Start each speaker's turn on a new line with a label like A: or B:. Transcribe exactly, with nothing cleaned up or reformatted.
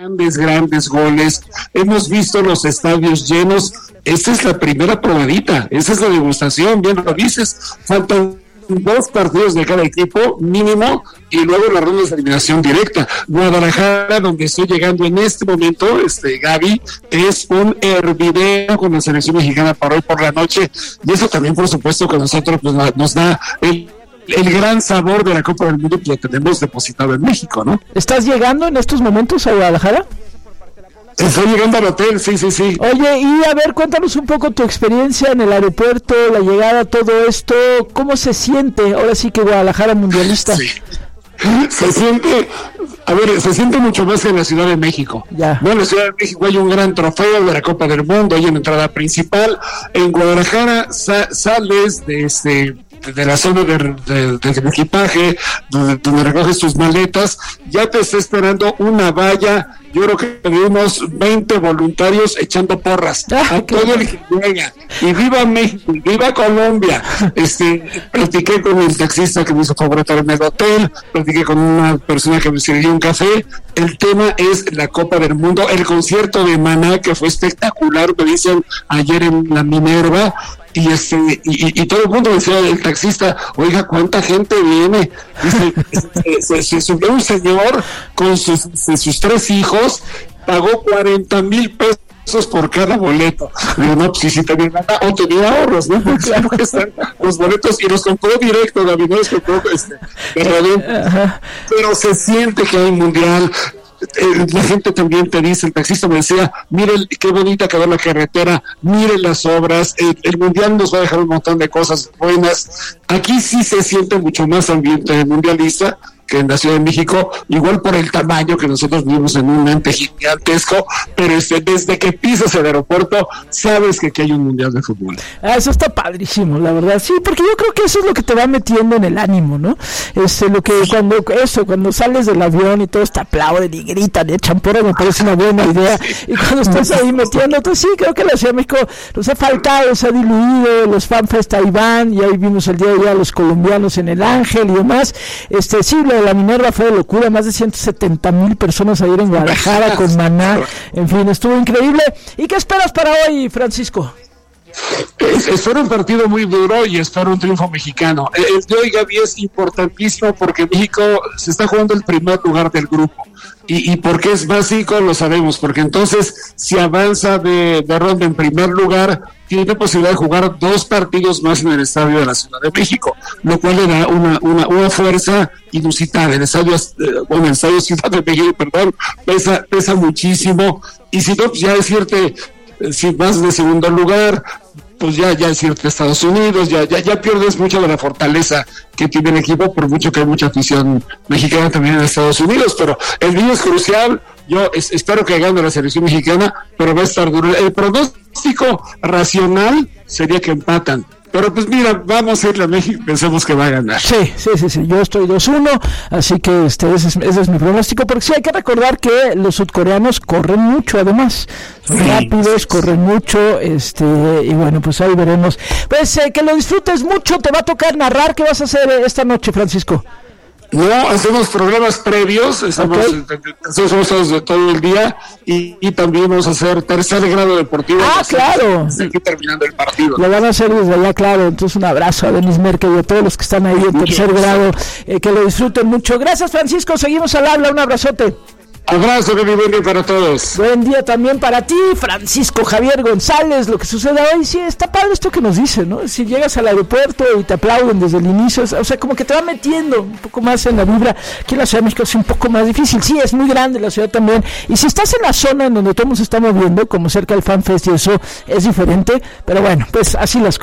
A: grandes, grandes goles. Hemos visto los estadios llenos. Esta es la primera probadita, esa es la degustación, bien lo dices. Faltan dos partidos de cada equipo mínimo y luego la ronda de eliminación directa. Guadalajara, donde estoy llegando en este momento, este Gaby, es un hervidero con la selección mexicana para hoy por la noche, y eso también por supuesto que nosotros pues, nos da el el gran sabor de la Copa del Mundo que lo tenemos depositado en México, ¿no?
B: ¿Estás llegando en estos momentos a Guadalajara?
A: Estoy llegando al hotel, sí, sí, sí.
B: Oye, y a ver, cuéntanos un poco tu experiencia en el aeropuerto, la llegada, todo esto, ¿cómo se siente ahora sí que Guadalajara mundialista?
A: Sí. Se siente, a ver, se siente mucho más que en la Ciudad de México.
B: Ya.
A: Bueno, en la Ciudad de México hay un gran trofeo de la Copa del Mundo, hay una entrada principal. En Guadalajara sa- sales de este de la zona de, de, de, de equipaje, donde, donde recoges tus maletas, ya te está esperando una valla, yo creo que de unos veinte voluntarios echando porras
B: ah,
A: a todo el que llega. Y viva México, y viva Colombia. Este, platiqué con el taxista que me hizo favor de traerme al hotel, platiqué con una persona que me sirvió un café. El tema es la Copa del Mundo, el concierto de Maná, que fue espectacular, me dicen ayer en la Minerva. Y este y, y todo el mundo decía, el taxista, oiga, ¿cuánta gente viene? Dice, se, se, se subió un señor con sus, sus tres hijos, pagó cuarenta mil pesos por cada boleto. Digo, no, pues si, si tenía nada, o tenía ahorros, ¿no? Porque claro que están los boletos, y los compró directo, David, no los compró este, de radio. Pero se siente que hay mundial. Eh, la gente también te dice, el taxista me decía, miren qué bonita quedó la carretera, miren las obras, eh, el mundial nos va a dejar un montón de cosas buenas. Aquí sí se siente mucho más ambiente mundialista que en la Ciudad de México, igual por el tamaño que nosotros vivimos en un ente gigantesco, pero este, desde que pisas el aeropuerto sabes que aquí hay un mundial de fútbol.
B: Ah, eso está padrísimo, la verdad, sí, porque yo creo que eso es lo que te va metiendo en el ánimo, ¿no? Este, lo que cuando eso, cuando sales del avión y todos te aplauden y gritan y echan porras, me parece una buena idea, y cuando estás ahí metiéndote, sí, creo que la Ciudad de México nos ha faltado, se ha diluido, los fanfest ahí van, y ahí vimos el día de hoy a los colombianos en el Ángel y demás. Este, sí, lo de la Minerva fue de locura, más de ciento setenta mil personas ayer en Guadalajara con Maná, en fin, estuvo increíble. ¿Y qué esperas para hoy, Francisco?
A: Espero un partido muy duro y espero un triunfo mexicano. El de hoy, Gaby, es importantísimo porque México se está jugando el primer lugar del grupo. Y, y porque es básico, lo sabemos, porque entonces si avanza de, de ronda en primer lugar, tiene posibilidad de jugar dos partidos más en el estadio de la Ciudad de México, lo cual le da una, una, una fuerza inusitada. El estadio, eh, bueno, el estadio Ciudad de México, perdón, pesa, pesa muchísimo, y si no, pues ya decirte, si vas de segundo lugar, pues ya ya es cierto, Estados Unidos, ya, ya ya pierdes mucho de la fortaleza que tiene el equipo, por mucho que hay mucha afición mexicana también en Estados Unidos, pero el día es crucial. Yo es, espero que gane la selección mexicana, pero va a estar duro. El pronóstico racional sería que empatan, pero pues mira, vamos a irle a México, pensemos que va a ganar.
B: Sí, sí, sí, sí. Yo estoy dos uno, así que este ese es, ese es mi pronóstico, porque sí hay que recordar que los sudcoreanos corren mucho, además, son sí, rápidos, sí, corren mucho, este y bueno, pues ahí veremos. Pues eh, que lo disfrutes mucho, te va a tocar narrar. ¿Qué vas a hacer esta noche, Francisco?
A: No, hacemos programas previos, estamos, okay. estamos todos, todo el día, y, y también vamos a hacer tercer grado deportivo.
B: Ah, claro.
A: Aquí terminando el partido.
B: Lo van a hacer desde allá, claro. Entonces un abrazo a Denis Merkel y a todos los que están ahí en tercer grado, eh, que lo disfruten mucho. Gracias, Francisco, seguimos al habla, un abrazote.
A: Abrazo, que buen día para todos.
B: Buen día también para ti, Francisco Javier González. Lo que sucede hoy, sí, está padre esto que nos dice, ¿no? Si llegas al aeropuerto y te aplauden desde el inicio, o sea, como que te va metiendo un poco más en la vibra. Aquí en la Ciudad de México es un poco más difícil. Sí, es muy grande la ciudad también. Y si estás en la zona en donde todos se están moviendo, como cerca del FanFest y eso, es diferente. Pero bueno, pues así las cosas.